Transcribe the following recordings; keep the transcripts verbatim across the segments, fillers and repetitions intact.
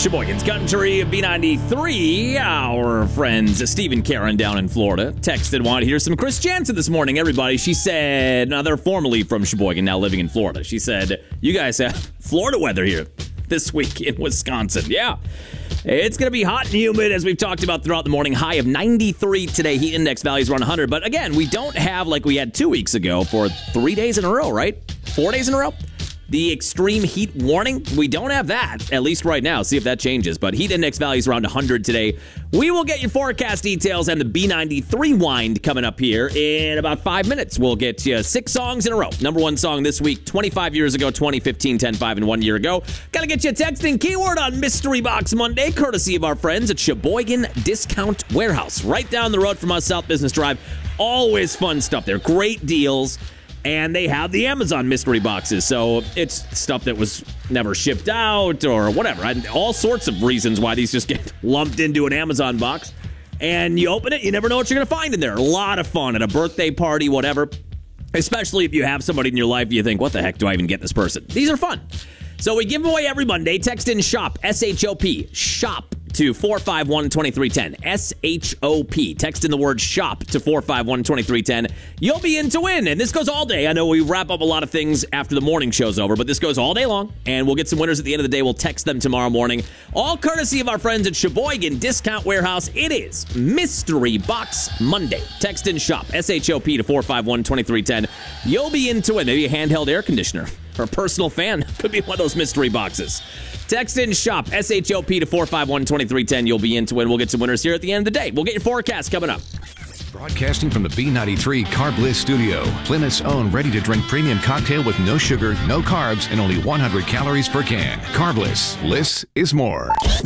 Sheboygan's Country, B ninety-three. Our friends Steve and Karen down in Florida texted, wanted to hear some Chris Jansen this morning. Everybody, she said, now they're formerly from Sheboygan, now living in Florida. She said, you guys have Florida weather here this week in Wisconsin. Yeah. It's going to be hot and humid, as we've talked about throughout the morning. High of ninety-three today. Heat index values around one hundred. But again, we don't have, like we had two weeks ago, for three days in a row, right? Four days in a row? The extreme heat warning, we don't have that, at least right now. See if that changes. But heat index values around one hundred today. We will get your forecast details and the B ninety-three wind coming up here in about five minutes. We'll get you six songs in a row. Number one song this week, twenty-five years ago, twenty fifteen, ten five, and one year ago. Gotta get you a texting keyword on Mystery Box Monday, courtesy of our friends at Sheboygan Discount Warehouse. Right down the road from us, South Business Drive. Always fun stuff there. Great deals. And they have the Amazon mystery boxes, so it's stuff that was never shipped out or whatever. All sorts of reasons why these just get lumped into an Amazon box. And you open it, you never know what you're going to find in there. A lot of fun at a birthday party, whatever. Especially if you have somebody in your life you think, what the heck do I even get this person? These are fun. So we give away every Monday. Text in SHOP, S H O P, SHOP. to four five one, two three one zero. S H O P. Text in the word SHOP to four five one, two three one zero. You'll be in to win. And this goes all day. I know we wrap up a lot of things after the morning show's over, but this goes all day long. And we'll get some winners at the end of the day. We'll text them tomorrow morning. All courtesy of our friends at Sheboygan Discount Warehouse. It is Mystery Box Monday. Text in SHOP, S H O P to four five one, two three one zero. You'll be in to win. Maybe a handheld air conditioner or a personal fan. Could be one of those mystery boxes. Text in SHOP, S H O P to four five one, two three one zero. You'll be in to win. We'll get some winners here at the end of the day. We'll get your forecast coming up. Broadcasting from the B ninety-three Carb Bliss studio, Plymouth's own ready-to-drink premium cocktail with no sugar, no carbs, and only one hundred calories per can. Carb Bliss. Bliss is more.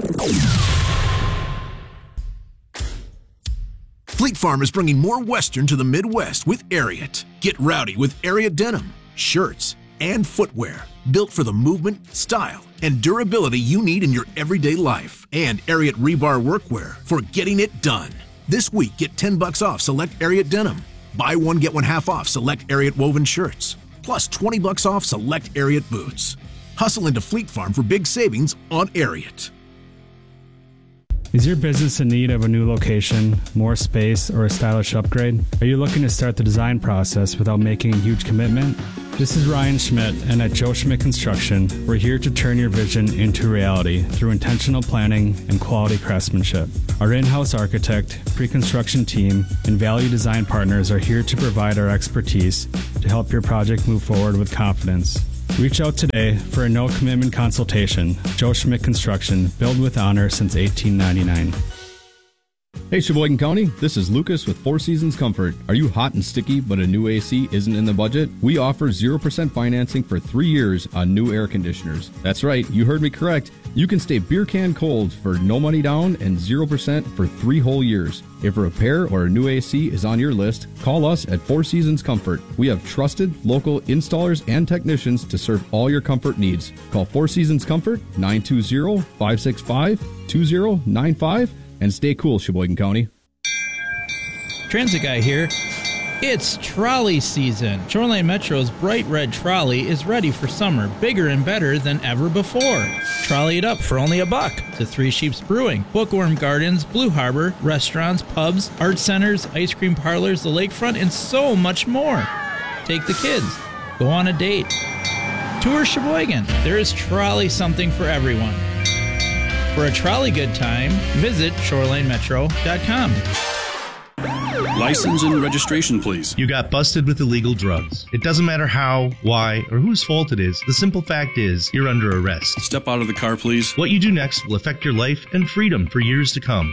Fleet Farm is bringing more Western to the Midwest with Ariat. Get rowdy with Ariat denim, shirts, and footwear built for the movement, style, and durability you need in your everyday life. And Ariat rebar workwear for getting it done. This week, get ten bucks off select Ariat denim. Buy one, get one half off select Ariat woven shirts. Plus twenty bucks off select Ariat boots. Hustle into Fleet Farm for big savings on Ariat. Is your business in need of a new location, more space, or a stylish upgrade? Are you looking to start the design process without making a huge commitment? This is Ryan Schmidt, and at Joe Schmidt Construction, we're here to turn your vision into reality through intentional planning and quality craftsmanship. Our in-house architect, pre-construction team, and value design partners are here to provide our expertise to help your project move forward with confidence. Reach out today for a no-commitment consultation. Joe Schmidt Construction, built with honor since eighteen ninety-nine. Hey Sheboygan County, this is Lucas with Four Seasons Comfort. Are you hot and sticky but a new A C isn't in the budget? We offer zero percent financing for three years on new air conditioners. That's right, you heard me correct. You can stay beer can cold for no money down and zero percent for three whole years. If a repair or a new A C is on your list, call us at Four Seasons Comfort. We have trusted local installers and technicians to serve all your comfort needs. Call Four Seasons Comfort, nine two zero, five six five, two zero nine five. And stay cool, Sheboygan County. Transit Guy here. It's trolley season. Shoreline Metro's bright red trolley is ready for summer, bigger and better than ever before. Trolley it up for only a buck to Three Sheeps Brewing, Bookworm Gardens, Blue Harbor, restaurants, pubs, art centers, ice cream parlors, the lakefront, and so much more. Take the kids. Go on a date. Tour Sheboygan. There is trolley something for everyone. For a trolley good time, visit shoreline metro dot com. License and registration, please. You got busted with illegal drugs. It doesn't matter how, why, or whose fault it is. The simple fact is, you're under arrest. Step out of the car, please. What you do next will affect your life and freedom for years to come.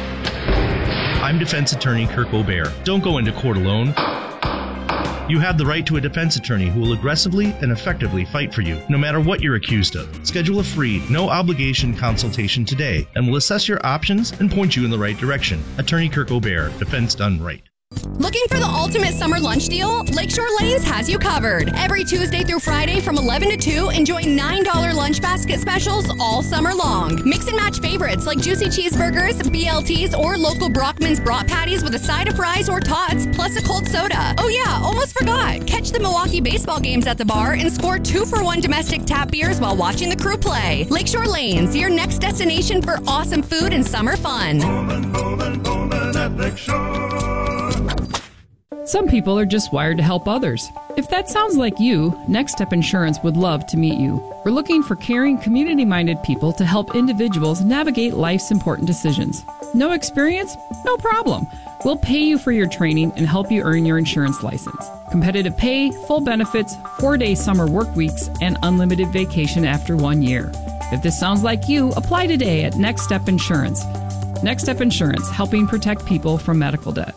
I'm defense attorney Kirk O'Bear. Don't go into court alone. You have the right to a defense attorney who will aggressively and effectively fight for you, no matter what you're accused of. Schedule a free, no-obligation consultation today, and we'll assess your options and point you in the right direction. Attorney Kirk O'Bear, defense done right. Looking for the ultimate summer lunch deal? Lakeshore Lanes has you covered. Every Tuesday through Friday from eleven to two, enjoy nine dollar lunch basket specials all summer long. Mix and match favorites like juicy cheeseburgers, B L Ts, or local Brockman's brat patties with a side of fries or tots, plus a cold soda. Oh yeah, almost forgot. Catch the Milwaukee baseball games at the bar and score two for one domestic tap beers while watching the Crew play. Lakeshore Lanes, your next destination for awesome food and summer fun. Bowling, bowling, bowling at Lakeshore. Some people are just wired to help others. If that sounds like you, Next Step Insurance would love to meet you. We're looking for caring, community-minded people to help individuals navigate life's important decisions. No experience? No problem. We'll pay you for your training and help you earn your insurance license. Competitive pay, full benefits, four-day summer work weeks, and unlimited vacation after one year. If this sounds like you, apply today at Next Step Insurance. Next Step Insurance, helping protect people from medical debt.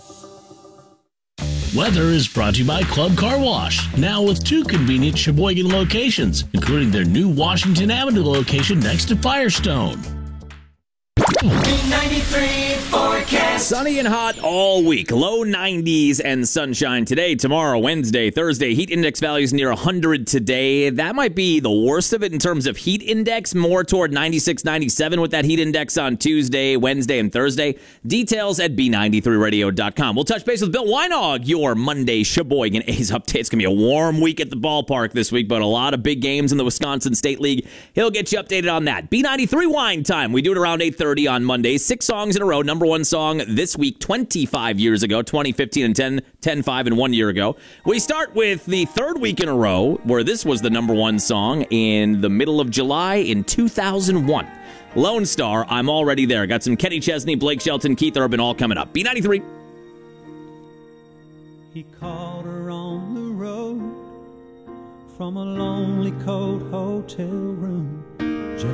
Weather is brought to you by Club Car Wash, now with two convenient Sheboygan locations, including their new Washington Avenue location next to Firestone. B ninety-three forecast. Sunny and hot all week. Low nineties and sunshine today, tomorrow, Wednesday, Thursday. Heat index values near one hundred today. That might be the worst of it in terms of heat index, more toward ninety-six, ninety-seven with that heat index on Tuesday, Wednesday, and Thursday. Details at B ninety-three radio dot com. We'll touch base with Bill Weinog, your Monday Sheboygan A's update. It's going to be a warm week at the ballpark this week, but a lot of big games in the Wisconsin State League. He'll get you updated on that. B ninety-three wine time. We do it around eight thirty on Monday. Six songs in a row. Number one song this week, twenty-five years ago, twenty fifteen and ten, ten five and one year ago. We start with the third week in a row where this was the number one song in the middle of July in two thousand one. Lone Star, I'm Already There. Got some Kenny Chesney, Blake Shelton, Keith Urban all coming up. B ninety-three. He called her on the road from a lonely cold hotel room.